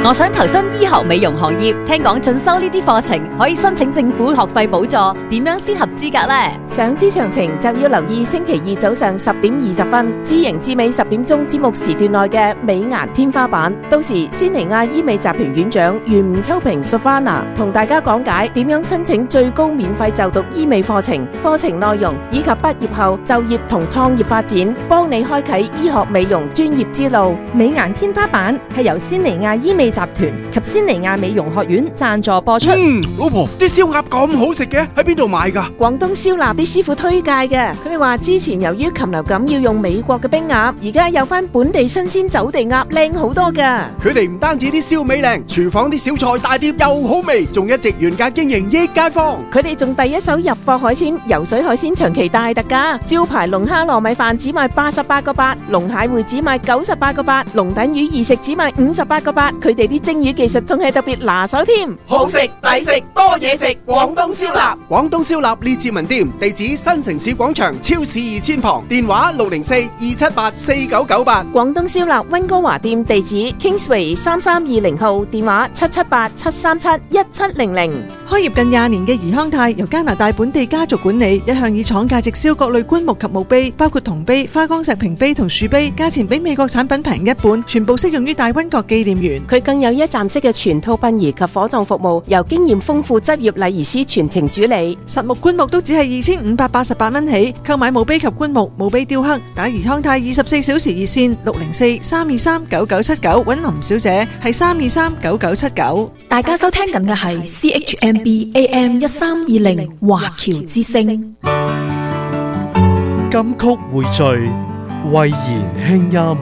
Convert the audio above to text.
我想投身醫學美容行業，聽講進修呢啲課程可以申請政府學費補助，點樣先合資格呢？ 想知詳情就要留意星期二早上10:20，知盈知美10點鐘節目時段內嘅美顏天花板。到時仙尼亞醫美集團院長袁吳秋平 Sofana 同大家講解點樣申請最高免費就讀醫美課程、課程內容以及畢業後就業同創業發展，幫你開啟醫學美容專業之路。 美顏天花板係由仙尼亞醫美集團及仙尼亞美容學院贊助播出。 老婆，啲燒鴨咁好食嘅，喺邊度買㗎？ 廣東燒臘啲師傅推介嘅，佢哋話之前由於禽流感要用美國嘅冰鴨，而家有翻本地新鮮走地鴨，靚好多㗎。 佢哋唔單止啲燒味靚，廚房啲小菜大碟又好味，仲一直原價經營益街坊。 佢哋仲第一手入貨海鮮，游水海鮮長期大特價，招牌龍蝦糯米飯只賣88個8，龍蟹會只賣98個8，龍躉魚二食只賣58個8。佢哋啲蒸魚技術仲係特別拿手添， 好食抵食多嘢食，廣東燒臘。 廣東燒臘列治文店，地址新城市廣場超市2000旁，電話604-278-4998。 廣東燒臘溫哥華店地址 Kingsway 3320號，電話778-737-1700。 開業近20年嘅怡康泰由加拿大本地家族管理，一向以廠價直銷各類棺木及墓碑，包括銅碑、花崗石屏碑同樹碑，價錢比美國產品平一半，全部適用於大溫國紀念園。 佢更有一站式嘅全套殯儀及火葬服務，由經驗豐富執業禮儀師全程主理。 實木棺木都只係2588蚊起，購買墓碑及棺木、墓碑雕刻，打怡康泰24小時熱線604-323-9979，揾林小姐係323-9979。 大家收聽緊嘅係 CHMB AM 1320華僑之聲。 金曲匯聚，慧言輕音。